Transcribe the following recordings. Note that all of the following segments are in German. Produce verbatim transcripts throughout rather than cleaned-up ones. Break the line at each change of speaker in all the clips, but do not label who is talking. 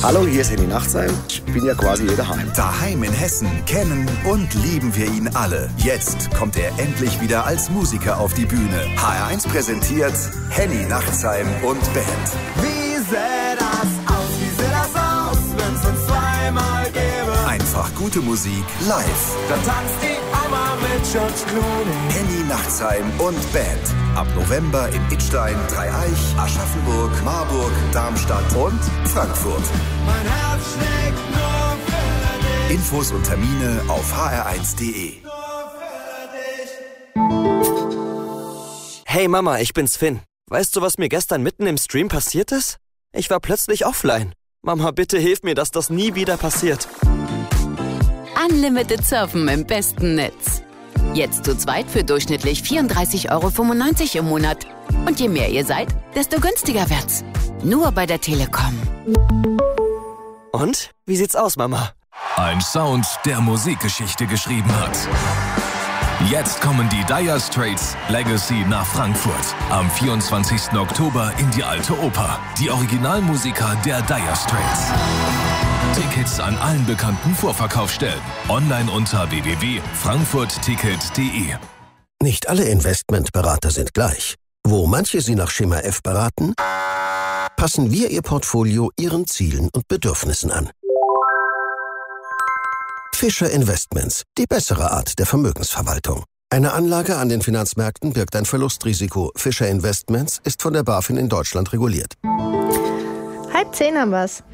Hallo, hier ist Henny Nachtsheim. Ich bin ja quasi hier daheim.
Daheim in Hessen kennen und lieben wir ihn alle. Jetzt kommt er endlich wieder als Musiker auf die Bühne. H R eins präsentiert Henny Nachtsheim und Band.
Wie sähe das aus, wie sähe das aus, wenn's uns zweimal gäbe?
Einfach gute Musik live.
Da tanzt die Oma mit George Clooney.
Henny Nachtsheim und Band. Ab November in Idstein, Dreieich, Aschaffenburg, Marburg, Darmstadt und Frankfurt.
Mein Herz schlägt nur für dich.
Infos und Termine auf h r eins punkt d e.
Hey Mama, ich bin's Finn. Weißt du, was mir gestern mitten im Stream passiert ist? Ich war plötzlich offline. Mama, bitte hilf mir, dass das nie wieder passiert.
Unlimited Surfen im besten Netz. Jetzt zu zweit für durchschnittlich vierunddreißig Euro fünfundneunzig im Monat. Und je mehr ihr seid, desto günstiger wird's. Nur bei der Telekom.
Und? Wie sieht's aus, Mama?
Ein Sound, der Musikgeschichte geschrieben hat. Jetzt kommen die Dire Straits Legacy nach Frankfurt. Am vierundzwanzigsten Oktober in die Alte Oper. Die Originalmusiker der Dire Straits. Tickets an allen bekannten Vorverkaufsstellen. Online unter w w w punkt frankfurtticket punkt d e.
Nicht alle Investmentberater sind gleich. Wo manche Sie nach Schema F beraten, passen wir Ihr Portfolio Ihren Zielen und Bedürfnissen an. Fischer Investments, die bessere Art der Vermögensverwaltung. Eine Anlage an den Finanzmärkten birgt ein Verlustrisiko. Fischer Investments ist von der BaFin in Deutschland reguliert.
Halb zehn haben wir's.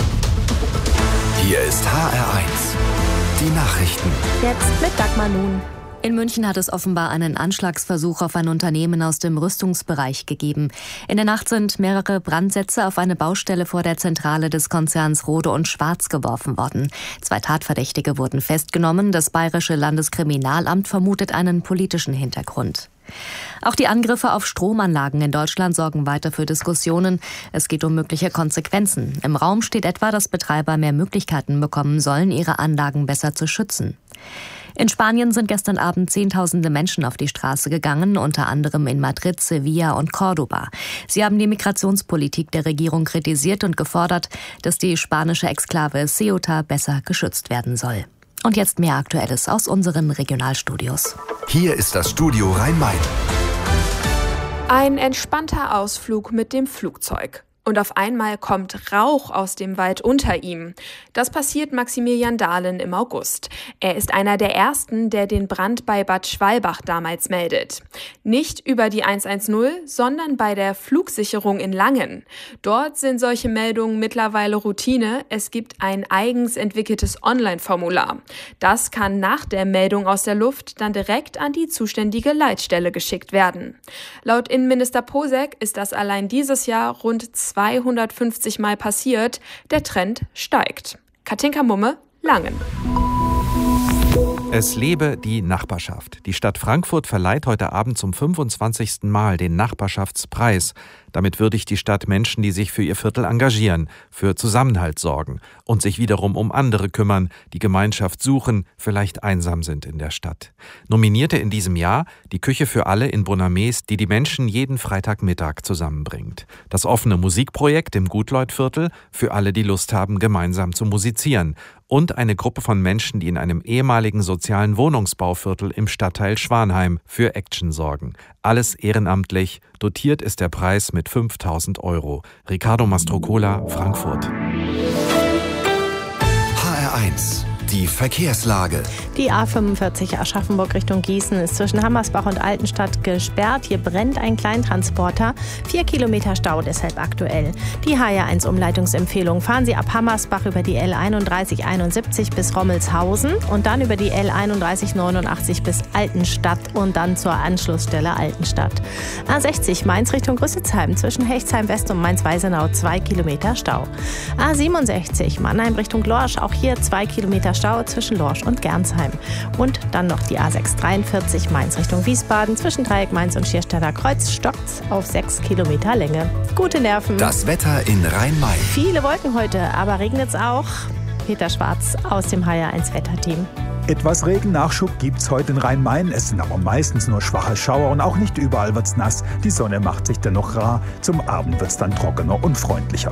Hier ist H R eins. Die Nachrichten.
Jetzt mit Dagmar Nun.
In München hat es offenbar einen Anschlagsversuch auf ein Unternehmen aus dem Rüstungsbereich gegeben. In der Nacht sind mehrere Brandsätze auf eine Baustelle vor der Zentrale des Konzerns Rohde und Schwarz geworfen worden. Zwei Tatverdächtige wurden festgenommen. Das Bayerische Landeskriminalamt vermutet einen politischen Hintergrund. Auch die Angriffe auf Stromanlagen in Deutschland sorgen weiter für Diskussionen. Es geht um mögliche Konsequenzen. Im Raum steht etwa, dass Betreiber mehr Möglichkeiten bekommen sollen, ihre Anlagen besser zu schützen. In Spanien sind gestern Abend Zehntausende Menschen auf die Straße gegangen, unter anderem in Madrid, Sevilla und Córdoba. Sie haben die Migrationspolitik der Regierung kritisiert und gefordert, dass die spanische Exklave Ceuta besser geschützt werden soll. Und jetzt mehr Aktuelles aus unseren Regionalstudios.
Hier ist das Studio Rhein-Main.
Ein entspannter Ausflug mit dem Flugzeug. Und auf einmal kommt Rauch aus dem Wald unter ihm. Das passiert Maximilian Dahlen im August. Er ist einer der ersten, der den Brand bei Bad Schwalbach damals meldet. Nicht über die hundertzehn, sondern bei der Flugsicherung in Langen. Dort sind solche Meldungen mittlerweile Routine. Es gibt ein eigens entwickeltes Online-Formular. Das kann nach der Meldung aus der Luft dann direkt an die zuständige Leitstelle geschickt werden. Laut Innenminister Posek ist das allein dieses Jahr rund zweihundertfünfzig Mal passiert. Der Trend steigt. Katinka Mumme, Langen.
Es lebe die Nachbarschaft. Die Stadt Frankfurt verleiht heute Abend zum fünfundzwanzigsten Mal den Nachbarschaftspreis. Damit würdigt die Stadt Menschen, die sich für ihr Viertel engagieren, für Zusammenhalt sorgen und sich wiederum um andere kümmern, die Gemeinschaft suchen, vielleicht einsam sind in der Stadt. Nominierte in diesem Jahr die Küche für alle in Brunnermees, die die Menschen jeden Freitagmittag zusammenbringt. Das offene Musikprojekt im Gutleutviertel für alle, die Lust haben, gemeinsam zu musizieren. Und eine Gruppe von Menschen, die in einem ehemaligen sozialen Wohnungsbauviertel im Stadtteil Schwanheim für Action sorgen. Alles ehrenamtlich. Dotiert ist der Preis mit fünftausend Euro. Ricardo Mastrocola, Frankfurt.
H R eins. Die Verkehrslage.
Die A fünfundvierzig Aschaffenburg Richtung Gießen ist zwischen Hammersbach und Altenstadt gesperrt. Hier brennt ein Kleintransporter. Vier Kilometer Stau deshalb aktuell. Die H R eins Umleitungsempfehlung. Fahren Sie ab Hammersbach über die L einunddreißig einundsiebzig bis Rommelshausen und dann über die L einunddreißig neunundachtzig bis Altenstadt und dann zur Anschlussstelle Altenstadt. A sechzig Mainz Richtung Rüsselsheim zwischen Hechtsheim West und Mainz-Weisenau zwei Kilometer Stau. A siebenundsechzig Mannheim Richtung Lorsch, auch hier zwei Kilometer Stau zwischen Lorsch und Gernsheim. Und dann noch die A sechshundertdreiundvierzig Mainz Richtung Wiesbaden zwischen Dreieck Mainz und Schierstädter Kreuz stockt's auf sechs Kilometer Länge. Gute Nerven.
Das Wetter in Rhein-Main.
Viele Wolken heute, aber regnet's auch. Peter Schwarz aus dem H R eins Wetterteam.
Etwas Regennachschub gibt's heute in Rhein-Main. Es sind aber meistens nur schwache Schauer und auch nicht überall wird's nass. Die Sonne macht sich dennoch rar. Zum Abend wird's dann trockener und freundlicher.